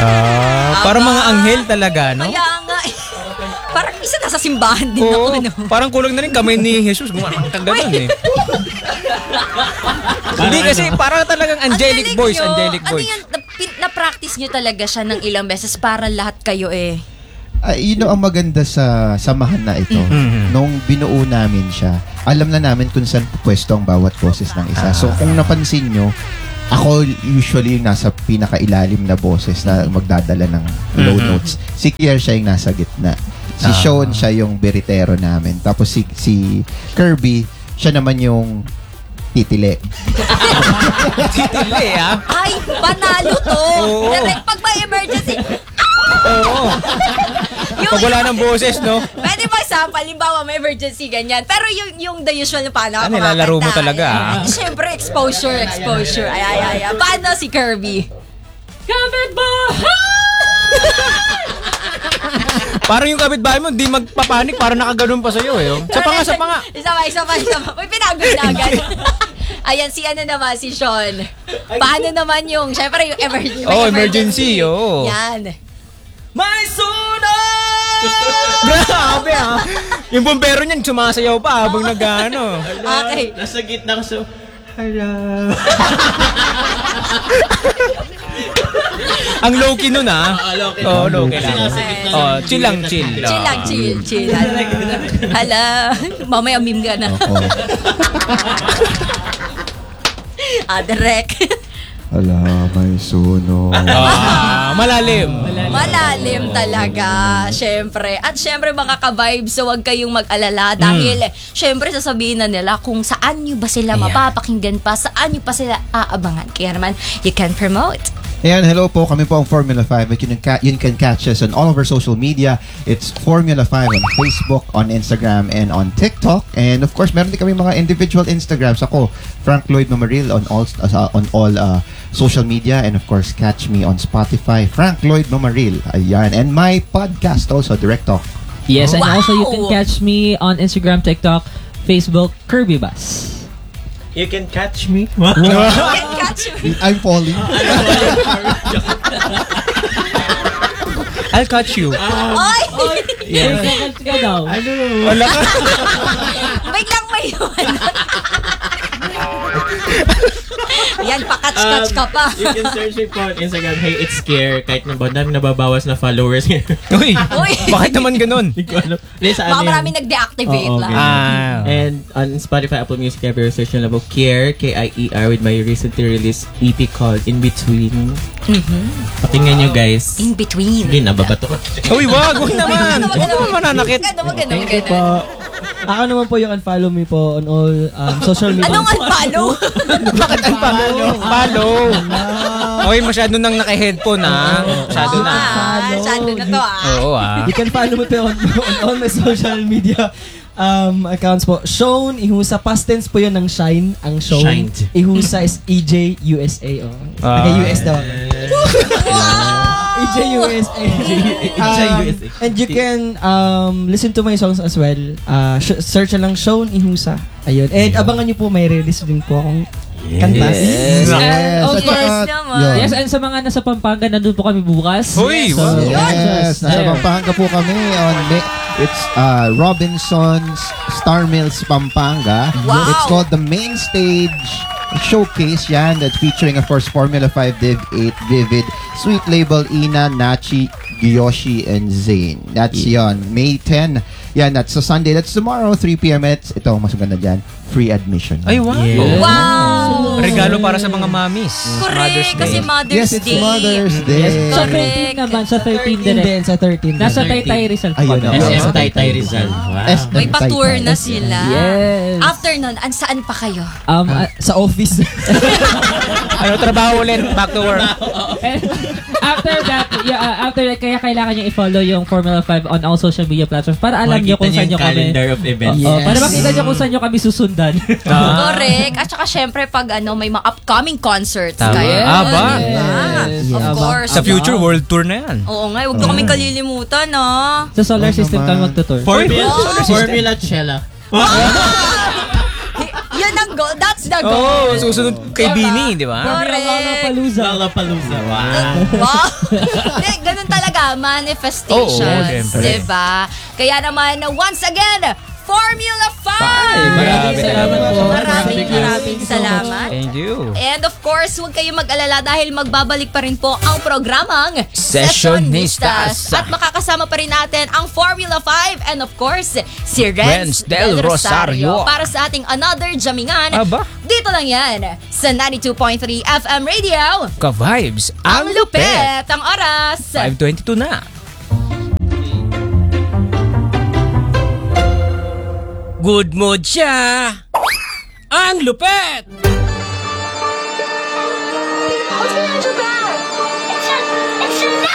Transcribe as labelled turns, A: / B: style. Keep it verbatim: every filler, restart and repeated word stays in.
A: Ah, parang mga anghel talaga, no?
B: Kaya nga, eh. Parang isa nasa simbahan din
A: Oo,
B: ako, no?
A: parang kulang na rin kamay ni Jesus. Gumawa ng ganun eh. Hindi kasi parang talagang angelic voice,
B: nyo.
A: angelic
B: Ano
A: voice.
B: yan, na- na-practice nyo talaga siya ng ilang beses para lahat kayo eh.
C: Uh, you know, ang maganda sa samahan na ito,
A: Mm-hmm.
C: nung binuo namin siya, alam na namin kung saan pwesto ang bawat boses ng isa. So, kung napansin nyo, ako usually yung nasa pinakailalim na boses na magdadala ng low
A: Mm-hmm.
C: notes. Si Kier siya yung nasa gitna. Si
A: Ah.
C: Sean siya yung beritero namin. Tapos si, si Kirby, siya naman yung titili.
A: Titili ah.
B: Ay, panalo to!
A: Oo.
B: Direct, pag may emergency,
A: Oo.
B: yung,
A: Pag wala ng boses, no?
B: pwede ba sa halimbawa may emergency, ganyan. Pero yung, yung the usual na paano
A: Ah,
B: ako
A: nilalaro mo
B: kumakanta,
A: talaga,
B: eh.
A: ah.
B: Siyempre, exposure, exposure. Ay, ay, ay, ay. Paano si Kirby? Kapit ba?
A: Parang yung kapitbahay mo, di magpapanik, parang nakaganon pa sa'yo eh. Sa pa nga, sa pa nga.
B: Isa pa, isa pa, isa pa. May pinagod na agad. Ayan, si ano naman, si Sean. Paano naman yung, syempre yung emergency.
A: Oh, emergency, oo.
B: Yan.
A: May sunog! Grabe ah. Yung bombero niyan, sumasayaw pa habang nag-ano.
B: Okay.
D: Nasa gitna ko so, hello.
A: Ang low-key nun ah.
D: Ah, low-key.
A: Oo, low-key
D: Kasi
A: lang.
D: nasa gitna
A: Oh,
D: ng
A: chill lang, chill.
B: Chill lang, chill, chill. Hala, mamaya meme ka na.
C: Oo.
B: Ah, direct.
C: Ala, may sunog.
A: Ah, malalim.
B: Malalim talaga, syempre. At syempre mga ka-vibes, so huwag kayong mag-alala dahil syempre sasabihin na nila kung saan nyo ba sila
A: Ayan.
B: mapapakinggan pa, saan nyo pa sila aabangan. Kaya naman, you can promote.
C: Ayan, hello po. Kami po ang Formula five. You can, ca- you can catch us on all of our social media. It's Formula five on Facebook, on Instagram, and on TikTok. And of course, meron din kami mga individual Instagrams. Ako, Frank Lloyd Mamaril on all uh, on all uh, social media. And of course, catch me on Spotify, Frank Lloyd Mamaril. Ayan. And my podcast also, Direct Talk.
E: Yes, and
B: Wow!
E: also you can catch me on Instagram, TikTok, Facebook, Kirby Bass.
D: You can catch me.
B: You can catch me.
C: I'm falling.
A: I'll catch you.
B: Oy!
E: Yes. Ka daw.
D: Ano?
A: Wala ka.
B: Biglang may yun. Yan, pakatch-catch ka pa.
D: You can search me po on Instagram. Hey, it's Scare. Kahit na ba namin nababawas na followers ngayon.
A: Uy,
B: Uy.
A: bakit naman ganun?
D: Hindi ko alam. Hindi, sa
B: Baka
D: ano yan?
B: marami nag-deactivate
D: Oo,
B: lang.
D: ganun.
A: Ah.
D: And on Spotify, Apple Music, every search nyo lang po Kier, K I E R, with my recently released E P called In Between. Pakinggan nyo, guys.
B: In between.
D: Hindi, nababato ko.
A: Uy, wag, wag naman. Huwag naman mananakit.
B: Ganun, ganun,
F: Thank you
B: ganun.
F: po. Ako naman po yung unfollow me po on all um, social media.
B: Anong unfollow?
A: Bakit ang follow? Follow. Okay, masyado nang naka-headphone ah. Masyado na.
B: Ah, masyado na to ah.
A: Oo ah.
F: You can follow me po on, on all my social media um, accounts po. Sean Ihusa. Past tense po yun ng Shine. Ang Sean.
D: Shined.
F: Ihusa is E J U S A. Oh.
A: Ah.
F: Okay, U S daw. E J U S A. Um, and you can um, listen to my songs as well. Uh, sh- search na lang Sean Ihusa. Ayun. And abangan nyo po, may release din po akong kanta.
C: Yes.
B: Of
C: At
B: course
C: saka,
B: naman.
C: yun.
E: Yes, and sa mga nasa Pampanga, nandun po kami bukas.
A: Uy,
E: So,
A: wow.
C: Yes, nasa
E: There.
C: Pampanga po kami on May, it's uh, Robinson's Star Mills Pampanga.
B: Wow.
C: It's called the Main Stage Showcase yan. That's featuring of course Formula five, Div eight, Vivid, Sweet Label, Ina, Nachi, Gyoshi, and Zane. That's yon. May tenth. Yan, that's a Sunday. That's tomorrow, three p.m. It's, ito, mas maganda dyan, free admission.
A: Ay, wow.
B: Wow!
A: Regalo para sa mga mommies.
B: Correct, kasi Mother's
C: Yes, it's
B: Day.
C: Mother's Day.
E: Sa
B: Correct.
E: thirteen naman, sa thirteen
F: And
E: direct.
F: then sa thirteen.
E: Nasa Taytay Rizal po
C: Ayun
E: kami.
C: na.
D: S S Taytay Rizal. Wow.
C: S M
B: May pa-tour
C: Taytay.
B: na sila.
F: Yes.
B: After nun, an saan pa kayo?
F: Um, uh, sa office.
A: Ano, trabaho ulit. Back to work.
E: And after that, yeah, uh, after that, kaya kailangan nyo i-follow yung Formula five on all social media platforms para alam nyo kung saan nyo kami.
D: calendar of events.
E: Oo,
F: Yes.
E: para makita nyo kung saan nyo kami susundan.
B: Correct. At saka syempre pag ano may mga upcoming concerts
A: Tama.
B: kayo.
A: Ah, ba?
B: Diba?
F: Yes.
B: Of
F: Yes.
B: course.
A: Sa future, world tour na yan.
B: Oo nga, huwag nyo kaming kalilimutan, ah.
E: Sa solar system
C: naman.
E: kami magtutour.
D: Formula,
B: Wow.
D: Formula Cella.
B: Y- Yun na ang goal. That's the
A: Oo,
B: goal.
A: oh, susunod kay Bini, di ba?
B: Correct.
E: Lollapalooza.
D: Lollapalooza. Wow.
B: Wow. Hindi, ganun talaga, manifestations.
A: Oo, syempre.
B: Diba? Kaya naman, once again, Formula five!
A: Maraming
E: salamat po.
B: Maraming maraming
E: Thank you so much.
B: salamat.
A: Thank you.
B: And of course, huwag kayong mag-alala dahil magbabalik pa rin po ang programang
A: Sessionistas.
B: At makakasama pa rin natin ang Formula five and of course, si
A: Renz
B: Renz
A: Del
B: Del Rosario
A: Rosario.
B: para sa ating another jamingan.
A: Aba.
B: Dito lang yan sa ninety-two point three F M Radio.
A: Ka-vibes,
B: Ang
A: ang
B: lupet!
A: lupet.
B: Ang oras!
A: five twenty-two na. Good mood siya! Ang lupet!
G: Austrian